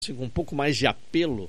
assim, com um pouco mais de apelo,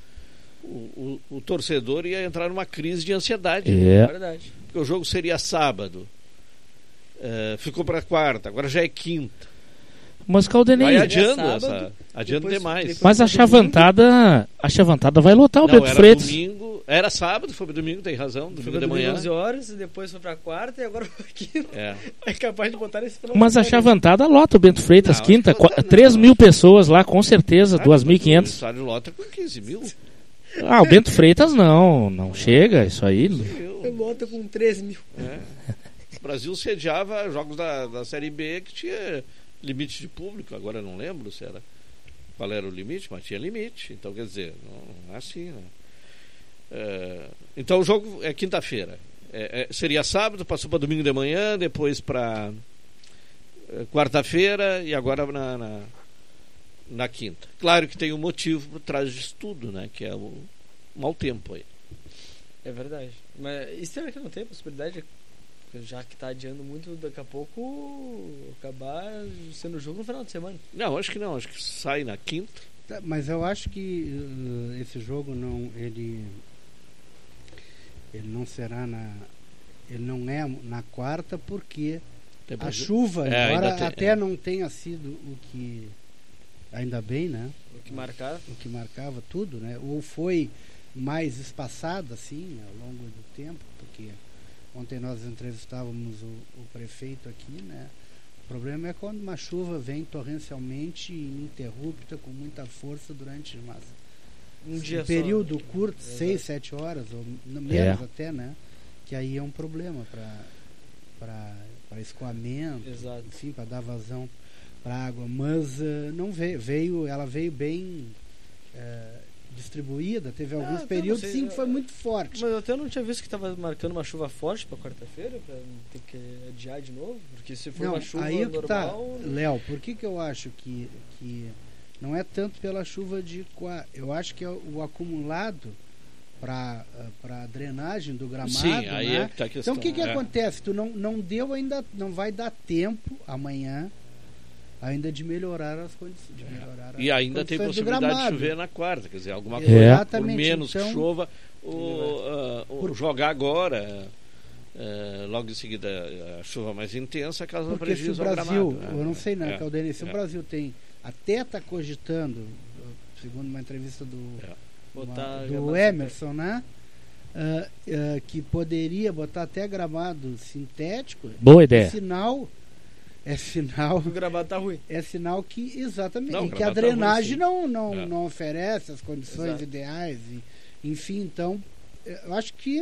o torcedor ia entrar numa crise de ansiedade. É verdade. Porque o jogo seria sábado, ficou para quarta, agora já é quinta. Mas Caldenei, Vai adiando, sábado, adiando demais. mas a chavantada vai lotar o Não, Bento era Freitas. domingo, era sábado, foi domingo, tem razão, domingo de manhã. 11 horas, e depois foi pra quarta e agora foi quinta. É. É capaz de botar esse final. Mas a chavantada lota o Bento Freitas, Não, quinta, acho que lota, 3 mil pessoas lá, com certeza, 2.500. O estádio lota com 15 mil. Ah, o Bento Freitas não chega, isso aí. Bota com 13 mil. O Brasil sediava jogos da Série B que tinha limite de público, agora eu não lembro qual era o limite, mas tinha limite. Então, quer dizer, não é assim, né? Então o jogo é quinta-feira. Seria sábado, passou para domingo de manhã, depois para quarta-feira e agora na quinta. Claro que tem um motivo por trás disso tudo, né? Que é o mau tempo aí. É verdade. Mas e será que não tem possibilidade, já que está adiando muito, daqui a pouco acabar sendo o jogo no final de semana? Não, acho que não. Acho que sai na quinta. Mas eu acho que esse jogo ele não será ele não é na quarta, porque a chuva, embora até não tenha sido o que, ainda bem, né? O que marcava tudo, né? Ou foi mais espaçado assim ao longo do tempo, porque ontem nós entrevistávamos o prefeito aqui, né? O problema é quando uma chuva vem torrencialmente ininterrupta, com muita força durante um período curto, 6, 7 horas, ou menos até, né? Que aí é um problema para escoamento, enfim, para dar vazão para a água. Mas ela veio bem distribuída, teve alguns períodos sim que foi muito forte. Mas eu até não tinha visto que estava marcando uma chuva forte para quarta-feira, para ter que adiar de novo, porque se for uma chuva aí normal... Tá, Léo, por que eu acho que não é tanto pela chuva eu acho que é o acumulado para drenagem do gramado. Sim, aí né? é que tá a questão. Então o que acontece? Tu não deu ainda, não vai dar tempo amanhã ainda de melhorar as condições. E ainda tem possibilidade de chover na quarta, quer dizer, alguma coisa por menos então, que chova, jogar agora, logo em seguida a chuva mais intensa, causa prejuízo ao gramado. Porque se o Brasil, eu não sei, né, Caldenei, se o Brasil até está cogitando, segundo uma entrevista do Emerson, né? Que poderia botar até gramado sintético. Boa ideia. É sinal que o gramado tá ruim. É sinal que, exatamente, que a drenagem não oferece as condições ideais. Enfim, então, eu acho que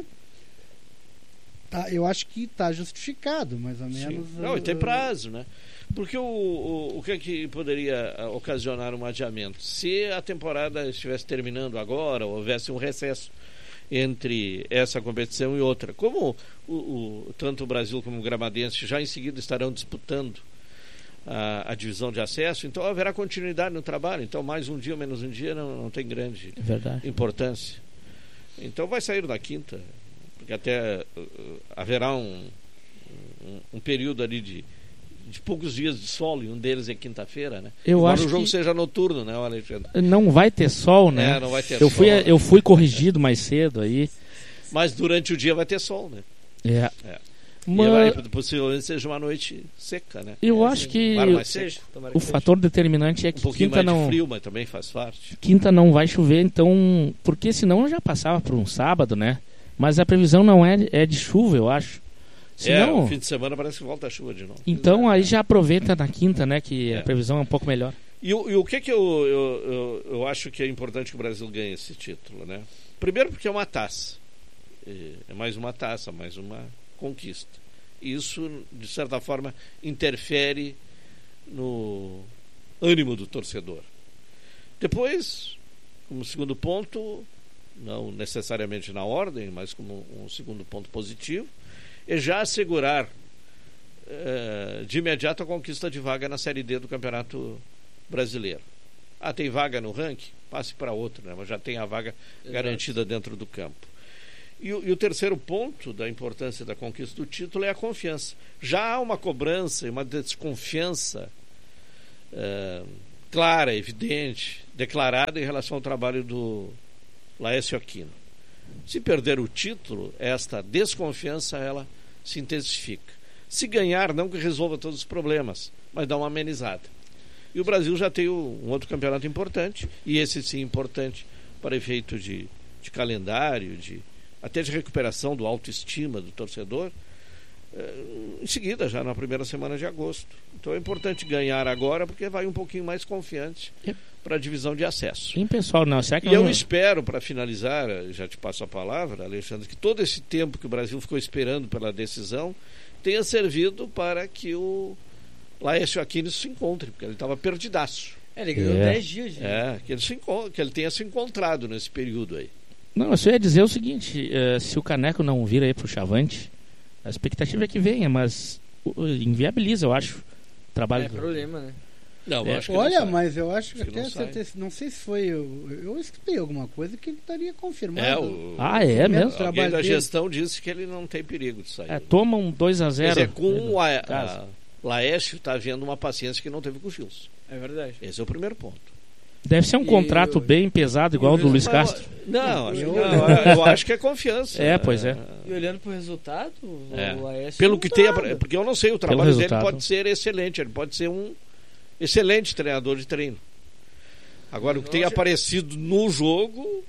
está justificado, mais ou menos. Não, e tem prazo, né? Porque o que poderia ocasionar um adiamento? Se a temporada estivesse terminando agora, ou houvesse um recesso entre essa competição e outra. Como tanto o Brasil como o Gramadense já em seguida estarão disputando a divisão de acesso, então haverá continuidade no trabalho. Então mais um dia ou menos um dia não tem grande importância. Então vai sair na quinta, porque até haverá um período ali de poucos dias de sol, e um deles é quinta-feira, né? Embora o jogo seja noturno, né, Alexandre? Não vai ter sol, né? Não vai ter sol. Eu fui né? corrigido mais cedo aí. Mas durante o dia vai ter sol, né? Mas possivelmente seja uma noite seca, né? Eu acho que o fator determinante é que quinta não... de frio, mas também faz parte. Quinta não vai chover, então... Porque senão já passava por um sábado, né? Mas a previsão não é de chuva, eu acho. O fim de semana parece que volta a chuva de novo. Então aí já aproveita na quinta, né? Que a previsão é um pouco melhor. E o que eu acho que é importante que o Brasil ganhe esse título, né? Primeiro porque é uma taça. É mais uma taça, mais uma conquista. Isso, de certa forma, interfere no ânimo do torcedor. Depois, como segundo ponto, não necessariamente na ordem, mas como um segundo ponto positivo, é já assegurar de imediato a conquista de vaga na Série D do Campeonato Brasileiro. Tem vaga no ranking? Passe para outro, né? Mas já tem a vaga garantida dentro do campo. E o terceiro ponto da importância da conquista do título é a confiança. Já há uma cobrança e uma desconfiança clara, evidente, declarada em relação ao trabalho do Laércio Aquino. Se perder o título, esta desconfiança ela se intensifica. Se ganhar, não que resolva todos os problemas, mas dá uma amenizada. E o Brasil já tem um outro campeonato importante, e esse sim importante para efeito de calendário, até de recuperação do autoestima do torcedor, em seguida, já na primeira semana de agosto. Então é importante ganhar agora, porque vai um pouquinho mais confiante para a divisão de acesso. E pessoal, não, será que e eu espero, para finalizar, já te passo a palavra, Alexandre, que todo esse tempo que o Brasil ficou esperando pela decisão tenha servido para que o Laércio Aquino se encontre, porque ele estava perdidaço. Ele ganhou 10 dias. Que ele tenha se encontrado nesse período aí. Não, eu só ia dizer o seguinte, se o Caneco não vir aí pro Chavante, a expectativa é que venha, mas inviabiliza, eu acho, o trabalho. É problema, né? Não, eu acho que olha, não mas eu acho que Acho que até não sei se foi. Eu escutei alguma coisa que ele estaria confirmado. É mesmo? Alguém da gestão disse que ele não tem perigo de sair. Toma um 2-0. Quer dizer, com o Laércio está havendo uma paciência que não teve com o Gilson. É verdade. Esse é o primeiro ponto. Deve ser um contrato bem pesado, igual o do Luiz Castro. Não, eu acho que é confiança. Pois é. E olhando pro resultado, o Laércio pelo que tem, porque eu não sei, o trabalho dele pode ser excelente, ele pode ser um excelente treinador de treino. Agora, o que tem aparecido no jogo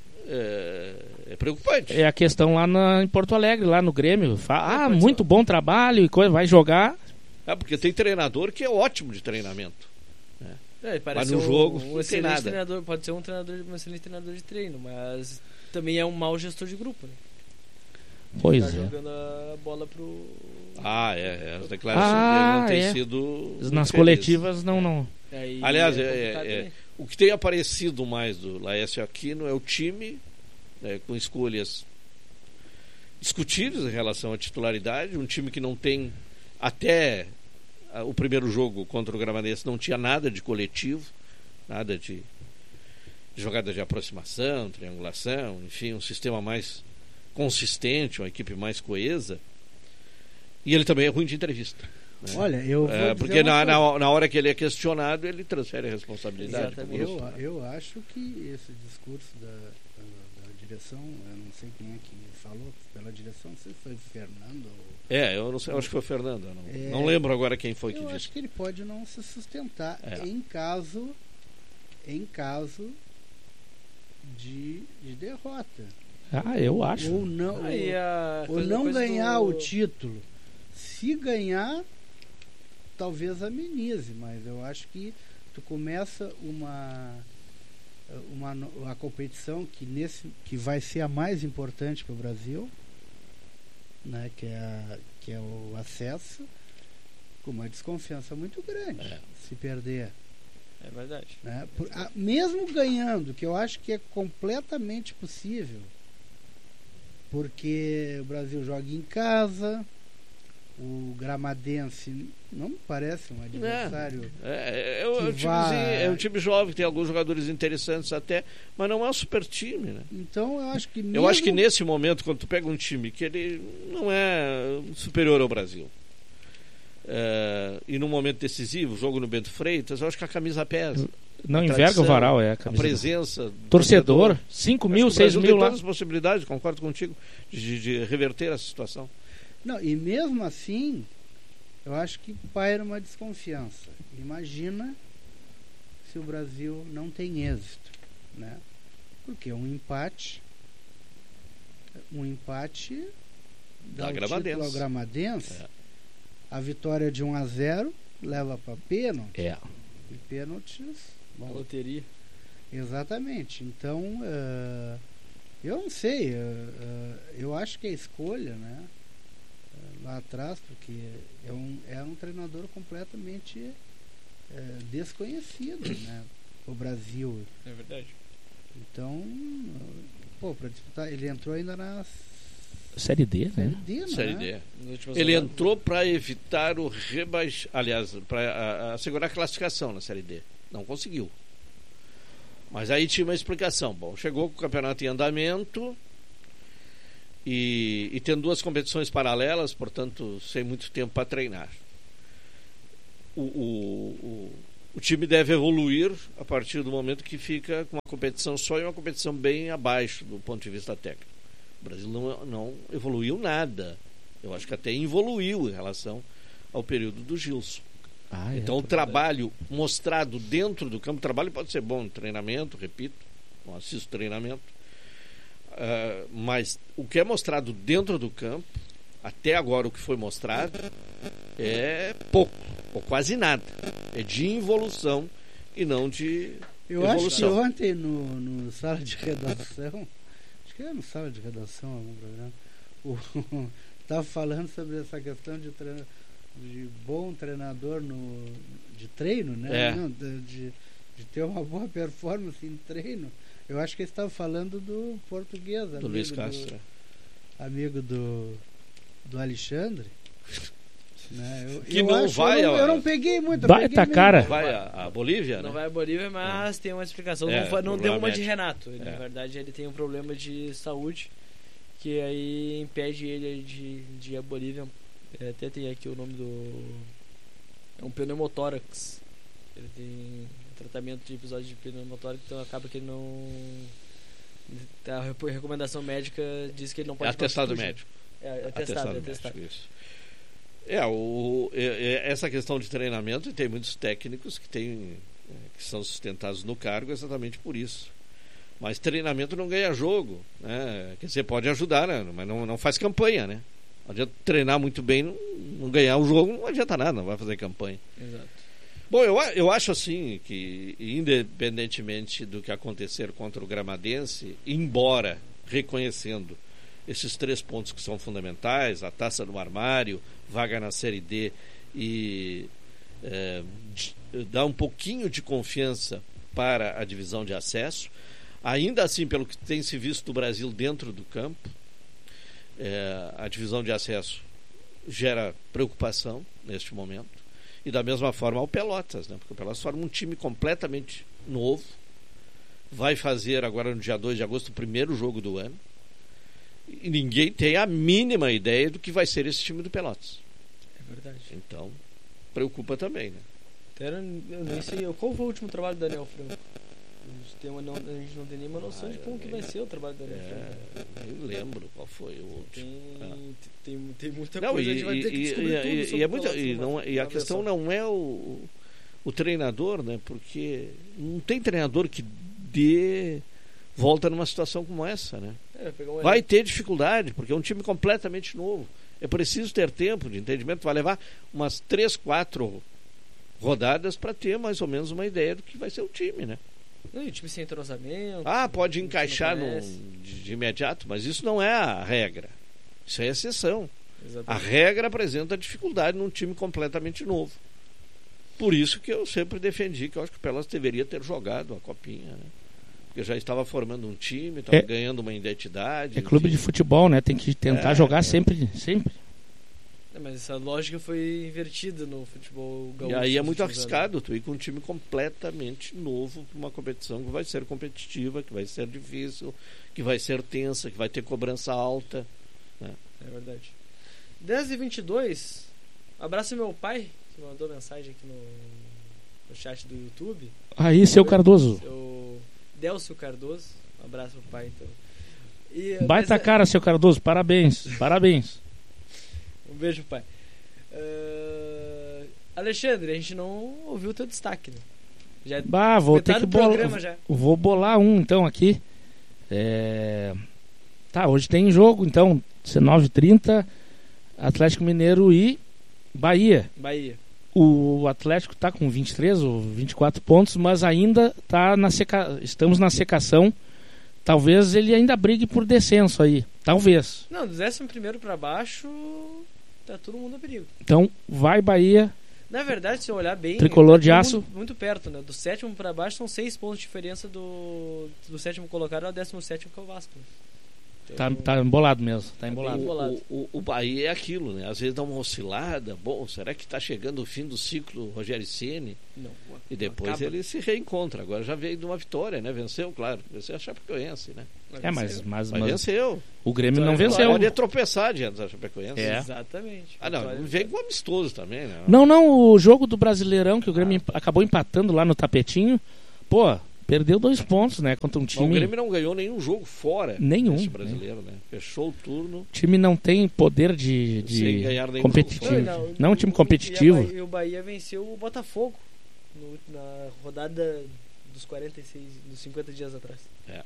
é preocupante. É a questão lá em Porto Alegre, lá no Grêmio. Muito bom trabalho e coisa, vai jogar. Porque tem treinador que é ótimo de treinamento. Mas no jogo um excelente treinador, pode ser um excelente treinador de treino, mas também é um mau gestor de grupo, né? Pois tá jogando a bola pro... as declarações dele não têm sido nas coletivas não. Aliás, o que tem aparecido mais do Laércio Aquino é o time, com escolhas discutíveis em relação à titularidade, um time que não tem, até o primeiro jogo contra o Gramadense, não tinha nada de coletivo, nada de jogada de aproximação, triangulação, enfim, um sistema mais consistente, uma equipe mais coesa. E ele também é ruim de entrevista, né? Olha, eu vou porque na hora que ele é questionado, ele transfere a responsabilidade. Eu acho que esse discurso da direção, eu não sei quem é que falou pela direção, não sei se foi o Fernando ou... eu não sei, eu acho que foi o Fernando, não lembro agora quem foi que disse. Eu acho que ele pode não se sustentar em caso de derrota. Eu acho. Ou não ganhar o título. Se ganhar, talvez amenize, mas eu acho que tu começa uma competição que vai ser a mais importante para o Brasil, né, que é o acesso, com uma desconfiança muito grande. Se perder. É verdade. Né, mesmo ganhando, que eu acho que é completamente possível, porque o Brasil joga em casa, o Gramadense não me parece um adversário. É um time jovem, tem alguns jogadores interessantes até, mas não é um super time, né? Então eu acho que Eu acho que nesse momento, quando tu pega um time que ele não é superior ao Brasil, e num momento decisivo, jogo no Bento Freitas, eu acho que a camisa pesa. Não enverga o varal, a camisa. A presença torcedor, 5 mil, 6 mil lá. Tem todas as possibilidades, concordo contigo, de reverter a situação. Não, e mesmo assim, eu acho que paira uma desconfiança. Imagina se o Brasil não tem êxito, né? Porque um empate dá o título ao Gramadense. A vitória de 1-0 leva para pênalti. E pênaltis, loteria. Exatamente. Então, eu não sei. Eu acho que a escolha, né, lá atrás, porque é um treinador completamente desconhecido, né, o Brasil. É verdade. Então, para disputar, ele entrou ainda na Série D, né? Série D. Ele entrou para evitar o aliás, para assegurar a classificação na Série D. Não conseguiu. Mas aí tinha uma explicação. Bom, chegou com o campeonato em andamento e tendo duas competições paralelas, portanto, sem muito tempo para treinar. O o time deve evoluir a partir do momento que fica com uma competição só e uma competição bem abaixo do ponto de vista técnico. O Brasil não evoluiu nada. Eu acho que até evoluiu em relação ao período do Gilson. Então o trabalho mostrado dentro do campo, o trabalho pode ser bom, treinamento, repito, não assisto treinamento, mas o que é mostrado dentro do campo, até agora o que foi mostrado, é pouco, ou quase nada. É de involução e não de Eu evolução. acho que ontem no sala de redação, acho que era no sala de redação, algum programa, estava falando sobre essa questão de bom treinador de treino, né? Não, de ter uma boa performance em treino. Eu acho que ele estava falando do português, Do Luiz Castro. Amigo do Alexandre. Né? Que não vai eu não peguei muito. Cara. Vai a Bolívia, Não né? vai a Bolívia, mas tem uma explicação. Não deu uma de Renato. Na verdade, ele tem um problema de saúde que aí impede ele de ir à Bolívia. Até tem aqui o nome do... É um pneumotórax. Ele tem tratamento de episódio de pneumotórax, então acaba que ele não... A recomendação médica diz que ele não pode... Atestado médico. Atestado. Isso. Essa questão de treinamento, tem muitos técnicos que são sustentados no cargo exatamente por isso. Mas treinamento não ganha jogo, né? Quer dizer, pode ajudar, né? Mas não faz campanha, né? Não adianta treinar muito bem, não ganhar o jogo, não adianta nada, não vai fazer campanha. Exato. Bom, eu acho assim que, independentemente do que acontecer contra o Gramadense, embora reconhecendo esses 3 pontos que são fundamentais, a taça no armário, vaga na Série D e dar um pouquinho de confiança para a divisão de acesso, ainda assim, pelo que tem se visto do Brasil dentro do campo, a divisão de acesso gera preocupação neste momento, e da mesma forma o Pelotas, né? Porque o Pelotas forma um time completamente novo, vai fazer agora no dia 2 de agosto o primeiro jogo do ano, e ninguém tem a mínima ideia do que vai ser esse time do Pelotas. É verdade. Então preocupa também, né? Eu nem sei qual foi o último trabalho do Daniel Franco. A gente não tem nenhuma noção de como que vai ser o trabalho do Daniel Franco. Eu lembro qual foi o último. Tem muita Não, coisa, a gente vai ter que descobrir tudo sobre o Pelotas, e a questão não é o treinador, né? Porque não tem treinador que dê volta numa situação como essa, né? Vai ter dificuldade, porque é um time completamente novo. É preciso ter tempo de entendimento, vai levar umas 3, 4 rodadas para ter mais ou menos uma ideia do que vai ser o time, né? Não, e o time sem entrosamento. Pode encaixar de imediato, mas isso não é a regra. Isso é exceção. Exatamente. A regra apresenta dificuldade num time completamente novo. Por isso que eu sempre defendi que eu acho que o Pelotas deveria ter jogado a Copinha, né? Porque já estava formando um time, estava ganhando uma identidade. É clube de futebol, né? Tem que tentar jogar sempre. Mas essa lógica foi invertida no futebol gaúcho. E aí é muito arriscado tu ir com um time completamente novo para uma competição que vai ser competitiva, que vai ser difícil, que vai ser tensa, que vai ter cobrança alta, né? É verdade. 10h22, abraço meu pai, que mandou mensagem aqui no chat do YouTube. Aí, seu Cardoso. Seu Delcio Cardoso. Um abraço pro pai, então. Baita cara, seu Cardoso. Parabéns. Um beijo, pai. Alexandre, a gente não ouviu o teu destaque, né? Vou ter que bolar. Vou bolar um, então, aqui. Tá, hoje tem jogo, então, 19h30, Atlético Mineiro e Bahia. O Atlético está com 23 ou 24 pontos, mas ainda estamos na secação. Talvez ele ainda brigue por descenso aí. Talvez. Não, do 11º para baixo, tá todo mundo a perigo. Então, vai Bahia. Na verdade, se eu olhar bem, Tricolor de aço. Muito perto, né? Do 7º para baixo são 6 pontos de diferença do 7º colocado ao 17º, que é o Vasco. Tá embolado mesmo, tá embolado. O Bahia é aquilo, né? Às vezes dá uma oscilada. Bom, será que está chegando o fim do ciclo Rogério Ceni? Não. E depois ele se reencontra. Agora já veio de uma vitória, né? Venceu, claro. Venceu a Chapecoense, né? Mas venceu. O Grêmio não venceu. Pode tropeçar diante da Chapecoense. Exatamente. Não, vem com amistoso também, né? Não, o jogo do Brasileirão, que o Grêmio acabou empatando lá no tapetinho, perdeu 2 pontos, né? Contra um time. Mas o Grêmio não ganhou nenhum jogo fora desse brasileiro, né? Fechou o turno. O time não tem poder de competitivo. Não é um time competitivo. E o Bahia venceu o Botafogo na rodada dos 50 dias atrás. Então,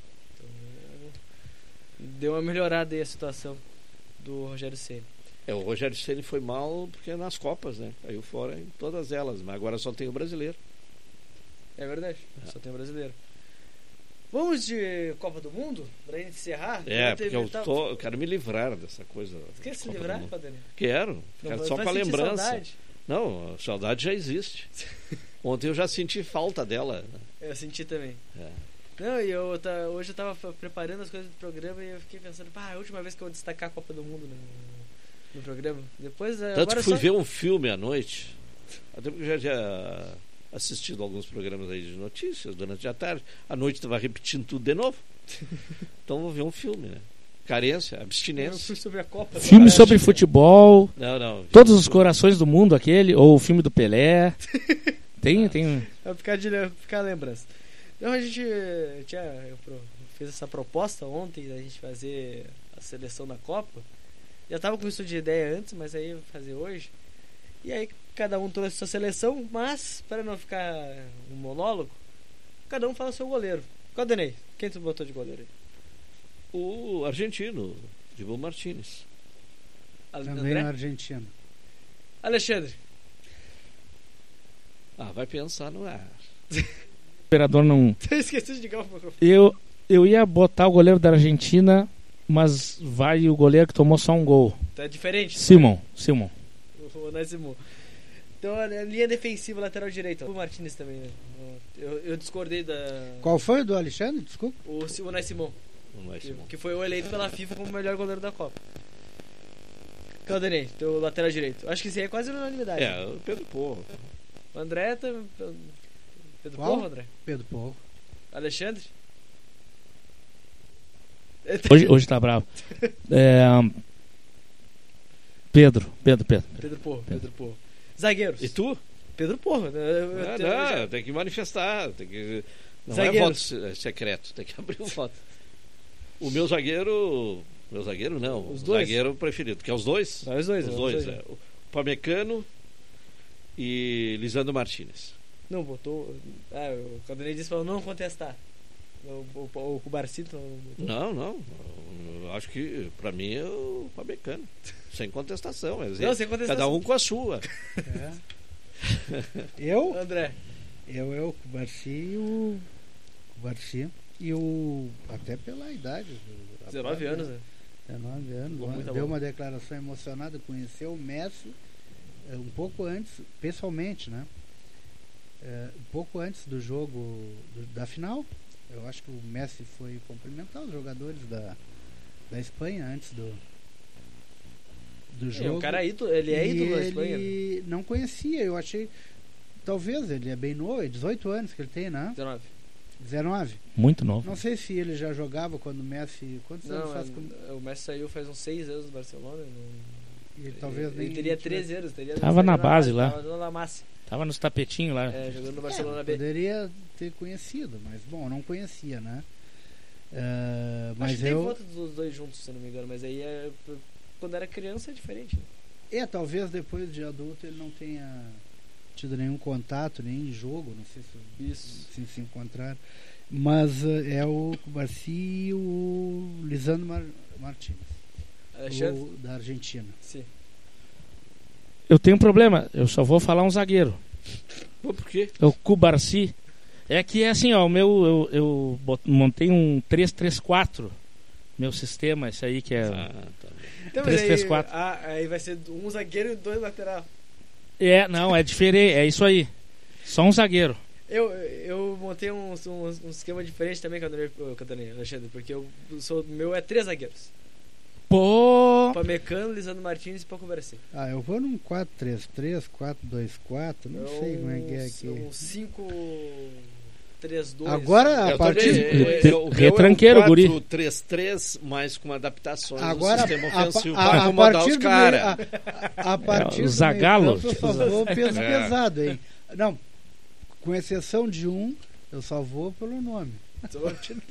deu uma melhorada aí a situação do Rogério Ceni. O Rogério Ceni foi mal porque é nas Copas, né? Caiu fora em todas elas, mas agora só tem o brasileiro. É verdade, só tem o brasileiro. Vamos de Copa do Mundo? Pra gente encerrar? Porque eu quero me livrar dessa coisa. Você quer se livrar, Padre? Quero só com a lembrança. Saudade. Não, a saudade já existe. Ontem eu já senti falta dela. Eu senti também. Não, e hoje eu tava preparando as coisas do programa e eu fiquei pensando, a última vez que eu vou destacar a Copa do Mundo no programa. Depois, tanto agora que fui ver um filme à noite, até porque eu já tinha assistido alguns programas aí de notícias durante a tarde. À noite estava repetindo tudo de novo. Então vou ver um filme, né? Carência, abstinência. Filme sobre a Copa. Filme sobre futebol. Não. Todos os corações do mundo, ou o filme do Pelé. Tem. Vai ficar lembrança. Então a gente fez essa proposta ontem da gente fazer a seleção da Copa. Já tava com isso de ideia antes, mas aí eu vou fazer hoje. E aí cada um trouxe sua seleção, mas para não ficar um monólogo, cada um fala seu goleiro. Caldenei, quem tu botou de goleiro aí? O argentino, Dibu Martínez. Também o argentino. Alexandre. Vai pensar no ar. O operador não... Esqueci de ligar o microfone. Eu ia botar o goleiro da Argentina, mas vai o goleiro que tomou só um gol. Tá diferente? Simon. O Nascimon. Então a linha defensiva, lateral direito. O Martínez também, né? Eu discordei da... Qual foi o do Alexandre? Desculpa. O Nascimon. Que foi o eleito pela FIFA como o melhor goleiro da Copa. Caldenei, teu lateral direito. Acho que isso aí é quase unanimidade. O Pedro Porro. O André tá... Pedro Porro, André? Pedro Porro. Alexandre? Hoje tá bravo. Pedro Porro. Zagueiros. E tu? Pedro Porro. Tem que manifestar. Não zagueiros. É voto secreto, tem que abrir o voto. O meu zagueiro não. Os dois? Zagueiro preferido, que é os dois? Os dois. O Pamecano e Lisandro Martínez. Não, botou... o Caldenei disse para não contestar. O Barcito... Não. Eu acho que para mim é o Pamecano. Sem contestação. Sem contestação. Cada um com a sua. Eu? André. Eu, o Barci e o... Até pela idade. 19 anos, né? 19 anos. Deu uma declaração emocionada. Conheceu o Messi um pouco antes, pessoalmente, né? Um pouco antes do jogo da final. Eu acho que o Messi foi cumprimentar os jogadores da Espanha antes do jogo. O cara ele é ídolo da Espanha. Ele não conhecia, eu achei. Talvez ele é bem novo, é 18 anos que ele tem, né? 19. Muito novo. Não sei se ele já jogava quando o Messi. Quantos anos faz? O Messi saiu faz uns 6 anos do Barcelona. Ele teria 13 anos. Tava na base lá. Tava na massa. Tava nos tapetinhos lá. Jogando no Barcelona B. Poderia ter conhecido, mas bom, não conhecia, né? Mas acho que tem foto dos dois juntos, se não me engano, mas aí quando era criança é diferente. Né? Talvez depois de adulto ele não tenha tido nenhum contato, nem em jogo, não sei se encontraram. Mas é o Barci e o Lisandro Martínez, da Argentina. Sim. Eu tenho um problema, eu só vou falar um zagueiro. Por quê? O Cubarci. É que é assim, ó, eu montei um 3-3-4, meu sistema, esse aí que é então, 3-3-4. Aí vai ser um zagueiro e 2 lateral. Não, é diferente, é isso aí. Só um zagueiro. Eu montei um esquema diferente também, Alexandre, porque o meu é 3 zagueiros. Pô! Pamecano, Lisandro Martins e Paco Barci. Eu vou num 4-3-3, 4-2-4, não sei como é que é aqui. Um 5-3-2. Agora, a partir... Retranqueiro, guri. 4-3-3, mas com adaptações agora, no sistema ofensivo a para acomodar partir os caras. A partir o Zagallo, eu só vou peso pesado, hein? Não, com exceção de um, eu só vou pelo nome.